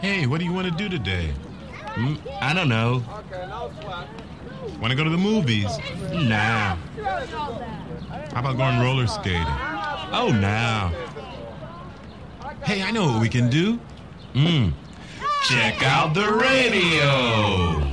Hey, what do you want to do today? I don't know. Want to go to the movies? Nah. How about going roller skating? Oh, nah. Hey, I know what we can do. Check out the radio.